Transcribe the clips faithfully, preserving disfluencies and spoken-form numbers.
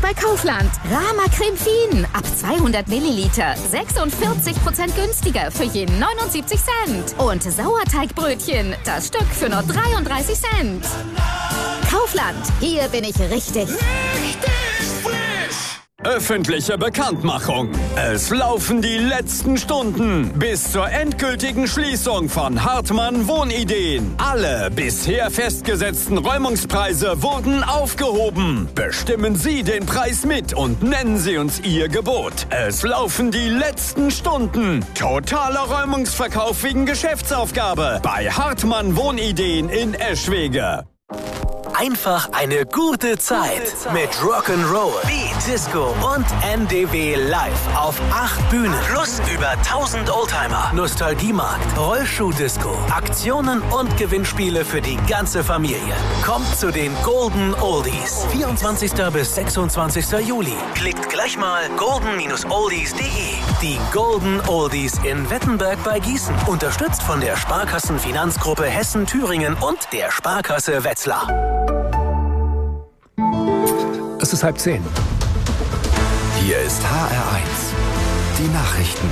bei Kaufland. Rama Creme Fien ab zweihundert Milliliter. sechsundvierzig Prozent günstiger für je neunundsiebzig Cent. Und Sauerteigbrötchen, das Stück für nur dreiunddreißig Cent. Kaufland, hier bin ich richtig. Richtig frisch! Öffentliche Bekanntmachung. Es laufen die letzten Stunden bis zur endgültigen Schließung von Hartmann Wohnideen. Alle bisher festgesetzten Räumungspreise wurden aufgehoben. Bestimmen Sie den Preis mit und nennen Sie uns Ihr Gebot. Es laufen die letzten Stunden. Totaler Räumungsverkauf wegen Geschäftsaufgabe bei Hartmann Wohnideen in Eschwege. Einfach eine gute Zeit mit Rock'n'Roll, Beat, Disco und N D W live auf acht Bühnen. Plus über tausend Oldtimer, Nostalgiemarkt, Rollschuh-Disco, Aktionen und Gewinnspiele für die ganze Familie. Kommt zu den Golden Oldies. vierundzwanzigsten bis sechsundzwanzigsten Juli. Klickt gleich mal golden oldies punkt de. Die Golden Oldies in Wettenberg bei Gießen. Unterstützt von der Sparkassenfinanzgruppe Hessen-Thüringen und der Sparkasse Wetzlar. Es ist halb zehn. Hier ist H R eins. Die Nachrichten.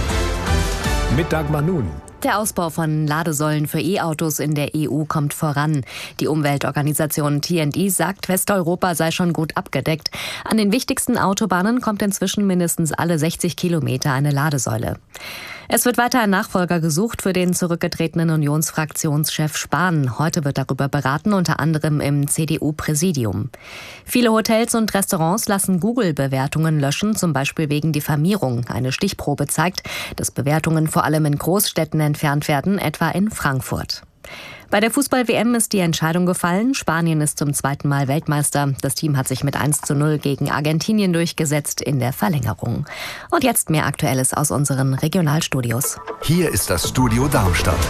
Mit Dagmar Nun. Der Ausbau von Ladesäulen für E-Autos in der E U kommt voran. Die Umweltorganisation T and E sagt, Westeuropa sei schon gut abgedeckt. An den wichtigsten Autobahnen kommt inzwischen mindestens alle sechzig Kilometer eine Ladesäule. Es wird weiter ein Nachfolger gesucht für den zurückgetretenen Unionsfraktionschef Spahn. Heute wird darüber beraten, unter anderem im C D U-Präsidium. Viele Hotels und Restaurants lassen Google-Bewertungen löschen, zum Beispiel wegen Diffamierung. Eine Stichprobe zeigt, dass Bewertungen vor allem in Großstädten entfernt werden, etwa in Frankfurt. Bei der Fußball-W M ist die Entscheidung gefallen. Spanien ist zum zweiten Mal Weltmeister. Das Team hat sich mit eins zu null gegen Argentinien durchgesetzt in der Verlängerung. Und jetzt mehr Aktuelles aus unseren Regionalstudios. Hier ist das Studio Darmstadt.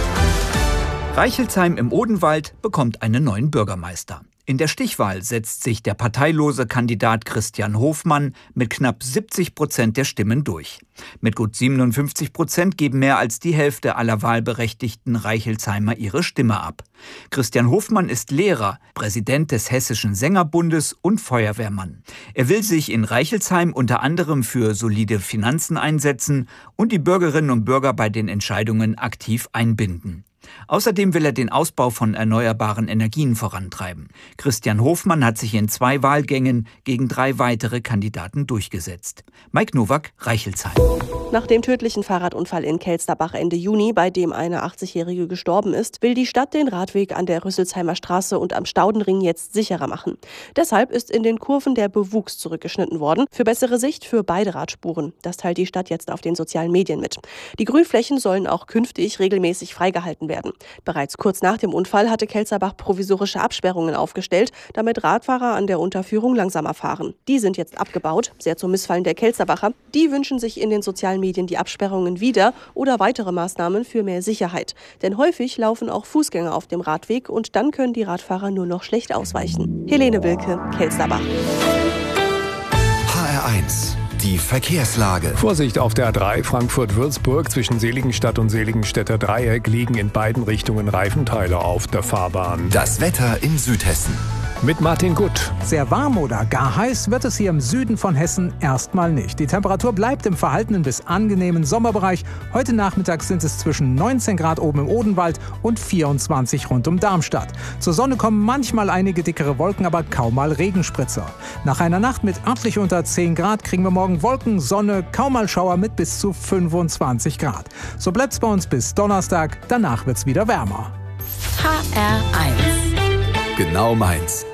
Reichelsheim im Odenwald bekommt einen neuen Bürgermeister. In der Stichwahl setzt sich der parteilose Kandidat Christian Hofmann mit knapp siebzig Prozent der Stimmen durch. Mit gut siebenundfünfzig Prozent geben mehr als die Hälfte aller wahlberechtigten Reichelsheimer ihre Stimme ab. Christian Hofmann ist Lehrer, Präsident des Hessischen Sängerbundes und Feuerwehrmann. Er will sich in Reichelsheim unter anderem für solide Finanzen einsetzen und die Bürgerinnen und Bürger bei den Entscheidungen aktiv einbinden. Außerdem will er den Ausbau von erneuerbaren Energien vorantreiben. Christian Hofmann hat sich in zwei Wahlgängen gegen drei weitere Kandidaten durchgesetzt. Mike Nowak, Reichelsheim. Nach dem tödlichen Fahrradunfall in Kelsterbach Ende Juni, bei dem eine achtzigjährige gestorben ist, will die Stadt den Radweg an der Rüsselsheimer Straße und am Staudenring jetzt sicherer machen. Deshalb ist in den Kurven der Bewuchs zurückgeschnitten worden, für bessere Sicht für beide Radspuren. Das teilt die Stadt jetzt auf den sozialen Medien mit. Die Grünflächen sollen auch künftig regelmäßig freigehalten werden. Bereits kurz nach dem Unfall hatte Kelsterbach provisorische Absperrungen aufgestellt, damit Radfahrer an der Unterführung langsamer fahren. Die sind jetzt abgebaut, sehr zum Missfallen der Kelsterbacher. Die wünschen sich in den sozialen Medien die Absperrungen wieder oder weitere Maßnahmen für mehr Sicherheit. Denn häufig laufen auch Fußgänger auf dem Radweg und dann können die Radfahrer nur noch schlecht ausweichen. Helene Wilke, Kelsterbach. H R eins. Die Verkehrslage. Vorsicht auf der A drei Frankfurt-Würzburg. Zwischen Seligenstadt und Seligenstädter Dreieck liegen in beiden Richtungen Reifenteile auf der Fahrbahn. Das Wetter in Südhessen. Mit Martin Gutt. Sehr warm oder gar heiß wird es hier im Süden von Hessen erstmal nicht. Die Temperatur bleibt im verhaltenen bis angenehmen Sommerbereich. Heute Nachmittag sind es zwischen neunzehn Grad oben im Odenwald und vierundzwanzig rund um Darmstadt. Zur Sonne kommen manchmal einige dickere Wolken, aber kaum mal Regenspritzer. Nach einer Nacht mit örtlich unter zehn Grad kriegen wir morgen Wolken, Sonne, kaum mal Schauer mit bis zu fünfundzwanzig Grad. So bleibt's bei uns bis Donnerstag, danach wird's wieder wärmer. H R eins. Genau meins.